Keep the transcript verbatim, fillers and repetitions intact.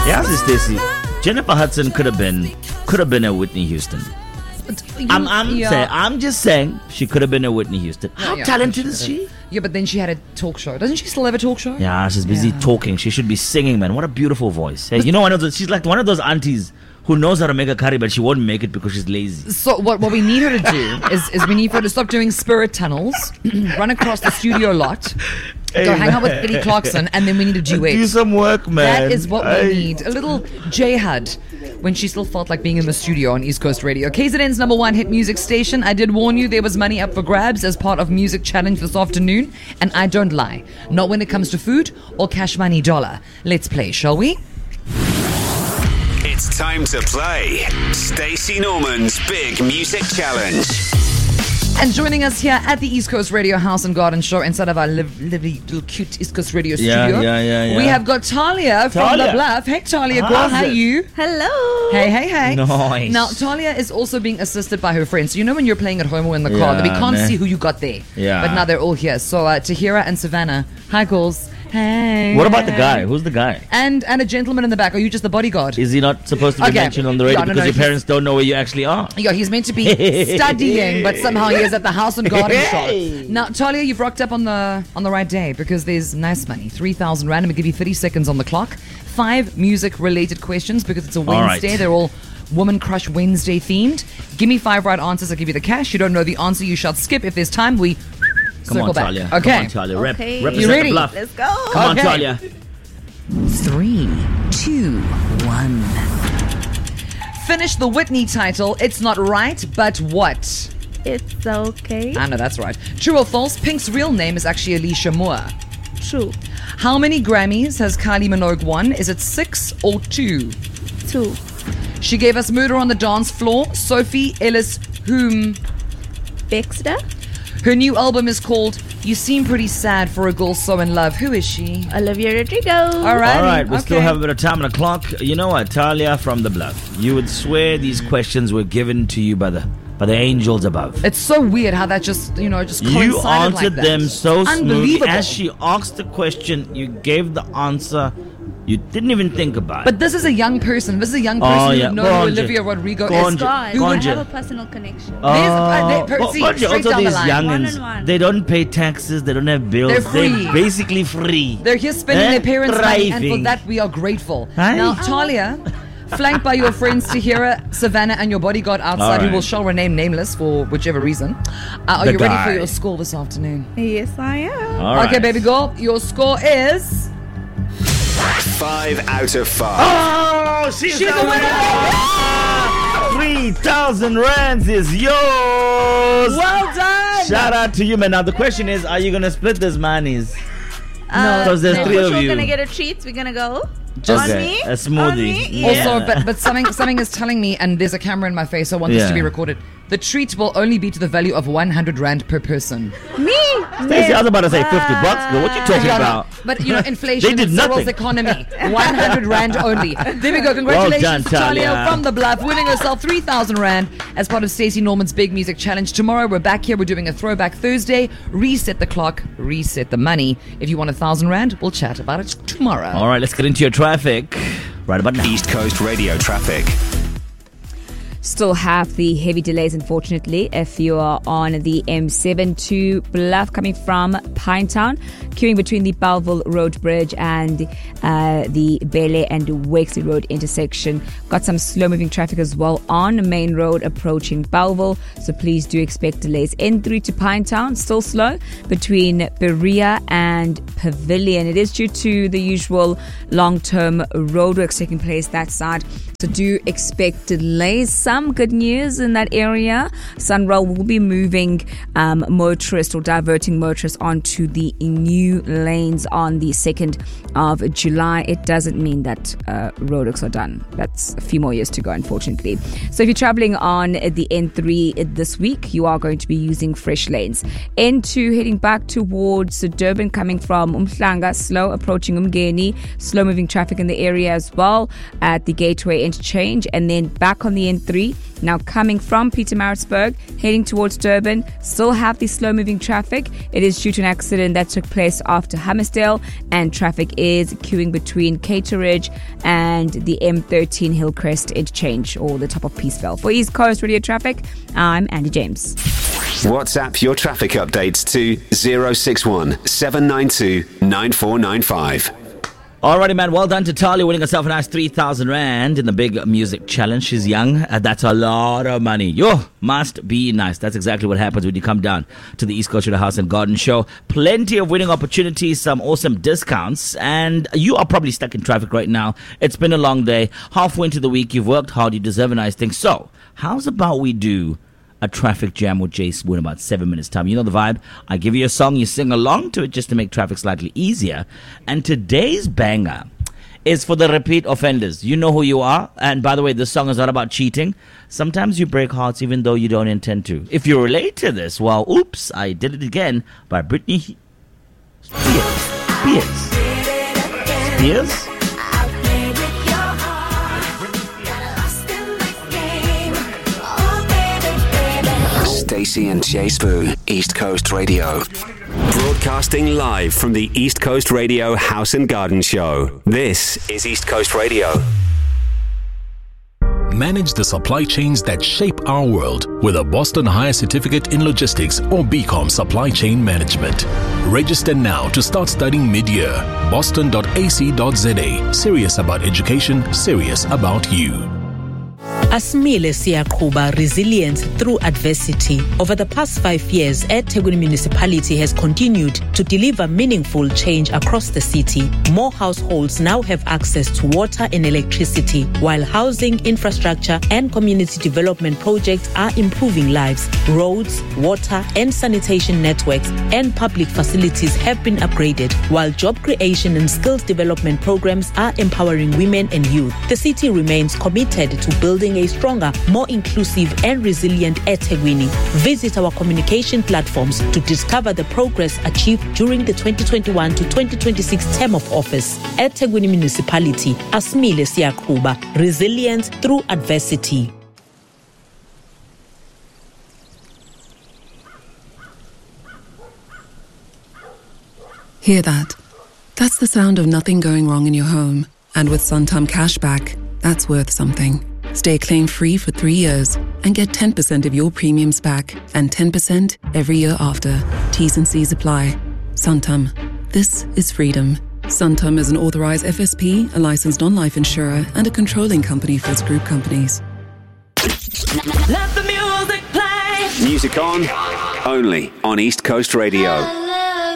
Yeah, Stacey. Jennifer Hudson could have been could have been a Whitney Houston. You, I'm I'm yeah. saying I'm just saying she could have been a Whitney Houston. How yeah, talented she is she? Yeah, but then she had a talk show. Doesn't she still have a talk show? Yeah, she's busy Yeah. talking. She should be singing, man. What a beautiful voice. Hey, you know, one of those, she's like one of those aunties who knows how to make a curry, but she won't make it because she's lazy. So what, what we need her to do is, is we need her to stop doing spirit tunnels, run across the studio lot, Hey, go hang out with man. Eddie Clarkson, and then we need a duet. Do some work, man. That is what Hey. we need. A little J H U D when she still felt like being in the studio on East Coast Radio. K Z N's number one hit music station. I did warn you there was money up for grabs as part of Music Challenge this afternoon. And I don't lie. Not when it comes to food or cash money dollar. Let's play, shall we? It's time to play Stacey Norman's Big Music Challenge. And joining us here at the East Coast Radio House and Garden Show inside of our liv- lovely little cute East Coast Radio Yeah, studio. yeah, yeah, yeah. We have got Talia from Talia. The Bluff. Hey Talia, girl, How's how are it? you? Hello. Hey, hey, hey. Nice. Now, Talia is also being assisted by her friends. So you know when you're playing at home or in the car, Yeah, that we can't man. see who you got there. Yeah. But now they're all here. So uh, Tahira and Savannah. Hi, girls. Hey. What about the guy? Who's the guy? And and a gentleman in the back. Are you just the bodyguard? Is he not supposed to be Okay. mentioned on the radio Yeah, no, because no, your he's- parents don't know where you actually are? Yeah, he's meant to be studying, but somehow he is at the house and garden Hey. shop. Now, Talia, you've rocked up on the on the right day because there's nice money, three thousand rand. I'm gonna give you thirty seconds on the clock. Five music-related questions because it's a All right. Wednesday. They're all Woman Crush Wednesday themed. Give me five right answers. I'll give you the cash. You don't know the answer, you shall skip. If there's time, we Come circle on, back. Talia. Okay. Come on, Talia. Rep, Okay. represent You ready? the bluff. Let's go. Come on, Okay. Talia. Three, two, one. Finish the Whitney title. It's not right, but what? It's okay. I know that's right. True or false? Pink's real name is actually Alicia Moore. True. How many Grammys has Kylie Minogue won? Is it six or two? Two. She gave us Murder on the Dance Floor. Sophie Ellis Whom. Baxter. Her new album is called You Seem Pretty Sad for a Girl So in Love. Who is she? Olivia Rodrigo. All right. All right, we still okay. have a bit of time on the clock. You know what, Talia from the Bluff, you would swear these questions were given to you by the by the angels above. It's so weird how that just, you know, just You coincided like answered that. them so smoothly. Unbelievable. As she asked the question, you gave the answer. You didn't even think about it. But this is a young person. This is a young person Oh, who yeah. would know who Gonja. Olivia Rodrigo Gonja. is. God, Who I would Gonja. have a personal connection. Oh, There's- uh, they- per- but- see, but straight also down the these line. youngins, One-on-one. they don't pay taxes, they don't have bills. They're free. basically free. They're here spending Eh? their parents' money, and for Thriving. that we are grateful. Hi. Now, Talia, flanked by your friends Tahira, Savannah, and your bodyguard outside, All who right. will shall remain nameless for whichever reason. Uh, are The you ready guy. for your score this afternoon? Yes, I am. All right. Okay, baby girl, your score is. Five out of five. Oh, she's, She's the winner! Three thousand rands is yours. Well done! Shout out to you, man. Now the question is, are you gonna split this monies? Uh, Because there's no, three for of sure you. gonna get a treat. We're gonna go. Just- on Okay, me. a smoothie. On me. Yeah. Also, but but something something is telling me, and there's a camera in my face, so I want this Yeah. to be recorded. The treat will only be to the value of one hundred rand per person. Me. Stacey, I was about to say fifty bucks. Girl, what you talking Yeah, no, about? but you know, inflation They did in Cyril's nothing. economy. one hundred rand only. There we go. Congratulations Well done, to Talia Talia. from the Bluff, winning herself three thousand rand as part of Stacey Norman's Big Music Challenge. Tomorrow we're back here. We're doing a Throwback Thursday. Reset the clock, reset the money. If you want a thousand rand, we'll chat about it tomorrow. All right, let's get into your traffic right about now. East Coast Radio traffic. Still have the heavy delays, unfortunately, if you are on the M seven to Bluff coming from Pinetown, queuing between the Belleville Road Bridge and uh, the Bele and Wexley Road intersection. Got some slow-moving traffic as well on Main Road approaching Belleville, so please do expect delays. N three to Pinetown, still slow between Berea and Pavilion. It is due to the usual long-term roadworks taking place that side, so do expect delays. Some good news in that area. Sunrail will be moving um, motorists or diverting motorists onto the new lanes on the second of July. It doesn't mean that uh, roadworks are done. That's a few more years to go, unfortunately. So if you're traveling on the N three this week, you are going to be using fresh lanes. N two heading back towards Durban, coming from Umhlanga, slow approaching Umgeni, slow moving traffic in the area as well at the Gateway interchange, and then back on the N three three. Now coming from Pietermaritzburg, heading towards Durban, still have the slow-moving traffic. It is due to an accident that took place after Hammersdale, and traffic is queuing between Cater Ridge and the M thirteen Hillcrest interchange, or the top of Peaceville. For East Coast Radio Traffic, I'm Andy James. WhatsApp your traffic updates to zero six one seven nine two nine four nine five. Alrighty, man. Well done to Talia, winning herself a nice three thousand rand in the big music challenge. She's young. Uh, that's a lot of money. Yo, must be nice. That's exactly what happens when you come down to the East Coast Radio House and Garden Show. Plenty of winning opportunities, some awesome discounts, and you are probably stuck in traffic right now. It's been a long day. Halfway into the week, you've worked hard. You deserve a nice thing. So, how's about we do a traffic jam with Jay Spoon in about seven minutes time? You know the vibe. I give you a song, you sing along to it just to make traffic slightly easier. And today's banger is for the repeat offenders. You know who you are. And by the way, this song is not about cheating. Sometimes you break hearts even though you don't intend to. If you relate to this, well, oops, I did it again by Britney Spears. Spears? Spears? Stacey and Jay Spoon, East Coast Radio. Broadcasting live from the East Coast Radio House and Garden Show. This is East Coast Radio. Manage the supply chains that shape our world with a Boston Higher Certificate in Logistics or B Com Supply Chain Management. Register now to start studying mid-year. boston dot a c dot z a. Serious about education, serious about you. Asimile siyaqhuba resilience through adversity. Over the past five years, eThekwini Municipality has continued to deliver meaningful change across the city. More households now have access to water and electricity, while housing, infrastructure, and community development projects are improving lives. Roads, water, and sanitation networks and public facilities have been upgraded, while job creation and skills development programs are empowering women and youth. The city remains committed to building a stronger, more inclusive and resilient eThekwini. Visit our communication platforms to discover the progress achieved during the twenty twenty-one to twenty twenty-six term of office. eThekwini Municipality, Asimile siyaqhuba, resilience through adversity. Hear that? That's the sound of nothing going wrong in your home. And with Santam Cashback, that's worth something. Stay claim-free for three years and get ten percent of your premiums back and ten percent every year after. T's and C's apply. Santam. This is freedom. Santam is an authorized F S P, a licensed non-life insurer, and a controlling company for its group companies. Let the music play. Music on, only on East Coast Radio.